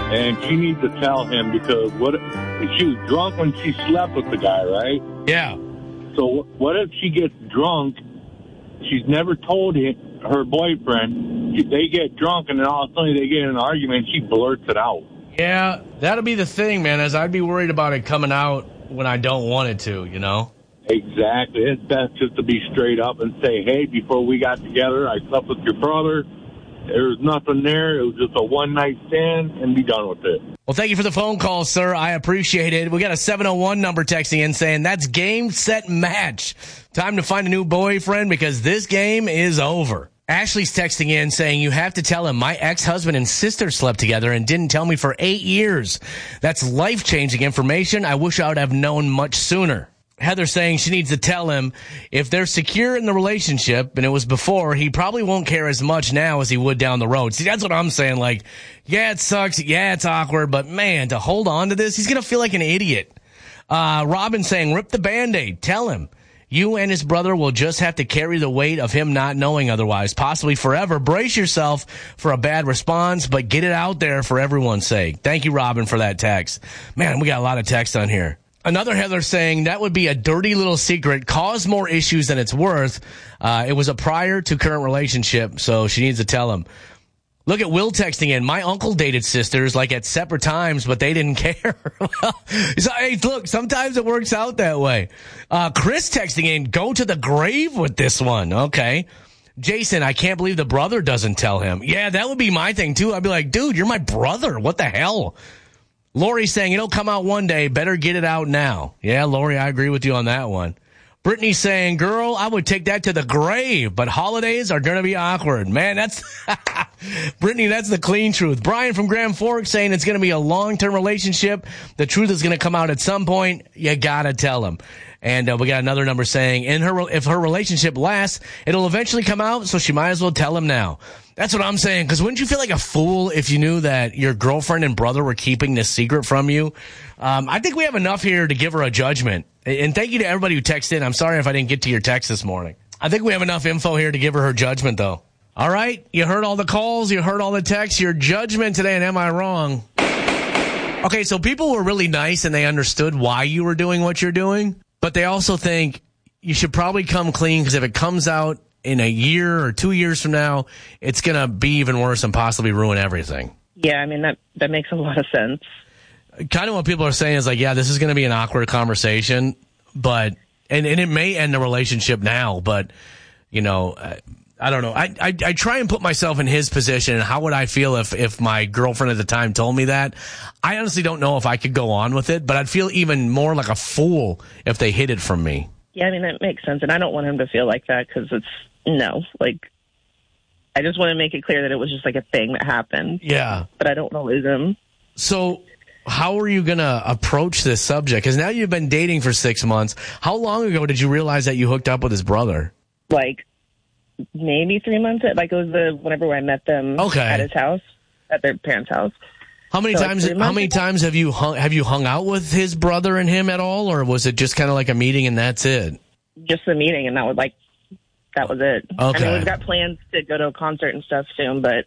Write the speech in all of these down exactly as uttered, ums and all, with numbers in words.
and she needs to tell him because what she was drunk when she slept with the guy, right? Yeah. So what if she gets drunk? She's never told him, her boyfriend. She, they get drunk, and then all of a sudden they get in an argument. She blurts it out. Yeah, that'll be the thing, man. As I'd be worried about it coming out when I don't want it to, you know. Exactly. It's best just to be straight up and say, hey, before we got together, I slept with your brother. There was nothing there. It was just a one-night stand, and be done with it. Well, thank you for the phone call, sir. I appreciate it. We got a seven oh one number texting in saying, that's game, set, match. Time to find a new boyfriend because this game is over. Ashley's texting in saying, you have to tell him my ex-husband and sister slept together and didn't tell me for eight years. That's life-changing information. I wish I would have known much sooner. Heather saying she needs to tell him if they're secure in the relationship, and it was before, he probably won't care as much now as he would down the road. See, that's what I'm saying. Like, yeah, it sucks. Yeah, it's awkward. But, man, to hold on to this, he's going to feel like an idiot. Uh, Robin saying, rip the Band-Aid. Tell him. You and his brother will just have to carry the weight of him not knowing otherwise, possibly forever. Brace yourself for a bad response, but get it out there for everyone's sake. Thank you, Robin, for that text. Man, we got a lot of text on here. Another Heather saying that would be a dirty little secret, cause more issues than it's worth. Uh, it was a prior to current relationship, so she needs to tell him. Look at Will texting in. My uncle dated sisters like at separate times, but they didn't care. So, hey, look, sometimes it works out that way. Uh, Chris texting in, go to the grave with this one. Okay. Jason, I can't believe the brother doesn't tell him. Yeah, that would be my thing too. I'd be like, dude, you're my brother. What the hell? Lori saying, it'll come out one day. Better get it out now. Yeah, Lori, I agree with you on that one. Brittany saying, girl, I would take that to the grave, but holidays are going to be awkward. Man, that's, Brittany, that's the clean truth. Brian from Grand Forks saying it's going to be a long-term relationship. The truth is going to come out at some point. You got to tell him. And uh, we got another number saying, in her, if her relationship lasts, it'll eventually come out, so she might as well tell him now. That's what I'm saying, because wouldn't you feel like a fool if you knew that your girlfriend and brother were keeping this secret from you? Um, I think we have enough here to give her a judgment. And thank you to everybody who texted in. I'm sorry if I didn't get to your text this morning. I think we have enough info here to give her her judgment, though. All right, you heard all the calls, you heard all the texts. Your judgment today, and am I wrong? Okay, so people were really nice, and they understood why you were doing what you're doing. But they also think you should probably come clean, because if it comes out in a year or two years from now, it's going to be even worse and possibly ruin everything. Yeah, I mean, that, that makes a lot of sense. Kind of what people are saying is like, yeah, this is going to be an awkward conversation, but, and, and it may end the relationship now, but, you know, I, I don't know. I, I, I try and put myself in his position, and how would I feel if, if my girlfriend at the time told me that? I honestly don't know if I could go on with it, but I'd feel even more like a fool if they hid it from me. Yeah, I mean, that makes sense, and I don't want him to feel like that, because it's, no, like, I just want to make it clear that it was just like a thing that happened. Yeah. But I don't want to lose him. So how are you going to approach this subject? Because now you've been dating for six months. How long ago did you realize that you hooked up with his brother? Like, maybe three months. Like, it was the whenever I met them okay. at his house, at their parents' house. How many so times? Like how many ago? times have you hung, have you hung out with his brother and him at all, or was it just kind of like a meeting and that's it? Just a meeting, and that was like that was it. Okay. I mean, we've got plans to go to a concert and stuff soon, but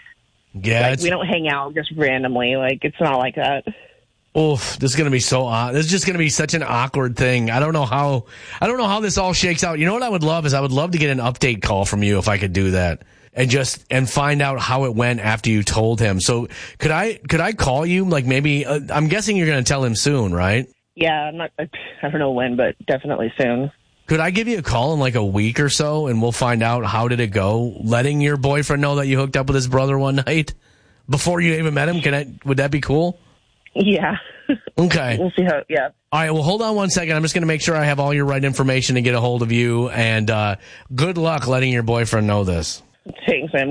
yeah, like, we don't hang out just randomly. Like, it's not like that. Oof, this is going to be so odd. This is just going to be such an awkward thing. I don't know how, I don't know how this all shakes out. You know what I would love is I would love to get an update call from you if I could do that and just, and find out how it went after you told him. So could I, could I call you? Like maybe, uh, I'm guessing you're going to tell him soon, right? Yeah, I'm not, I don't know when, but definitely soon. Could I give you a call in like a week or so and we'll find out how did it go? Letting your boyfriend know that you hooked up with his brother one night before you even met him? Can I, would that be cool? Yeah. Okay. We'll see how, yeah. All right, well, hold on one second. I'm just going to make sure I have all your right information to get a hold of you. And uh, good luck letting your boyfriend know this. Thanks, man.